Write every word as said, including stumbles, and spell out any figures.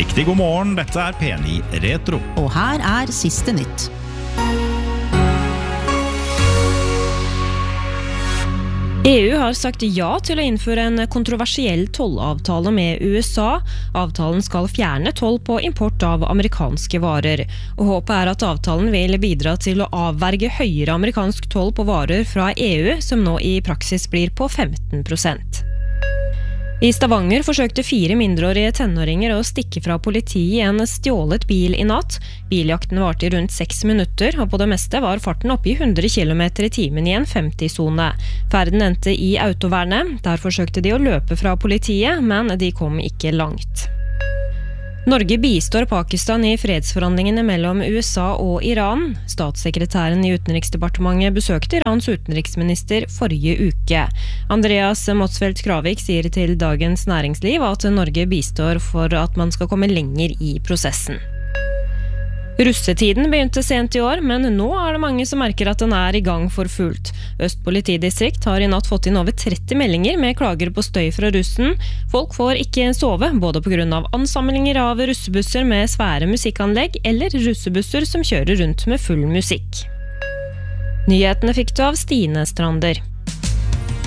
Riktig god morgen, dette er P ni Retro. Og her er siste nytt. E U har sagt ja til å innføre en kontroversiell tollavtale med U S A. Avtalen skal fjerne toll på import av amerikanske varer. Og håpet er at avtalen vil bidra til å avverge høyere amerikansk toll på varer fra E U, som nå i praksis blir på femten prosent. I Stavanger forsøkte fire mindreårige tenåringer å stikke fra politiet i en stjålet bil i natt. Biljakten varte i rundt seks minutter, og på det meste var farten oppe i hundre kilometer i timen i en femti-sone. Ferden endte i autovernet. Der forsøkte de å løpe fra politiet, men de kom ikke langt. Norge bistår Pakistan i fredsforhandlingene mellom U S A og Iran. Statssekretæren i Utenriksdepartementet besøkte Irans utenriksminister forrige uke. Andreas Motsfeldt Kravik sier til Dagens Næringsliv at Norge bistår for at man skal komme lenger i prosessen. Russetiden begynte sent i år, men nå er det mange som merker at den er i gang for fullt. Øst politidistrikt har i natt fått inn over tretti meldinger med klager på støy fra russen. Folk får ikke sove, både på grunn av ansamlinger av russebusser med svære musikkanlegg, eller russebusser som kjører rundt med full musikk. Nyhetene fikk du av Stine Strander.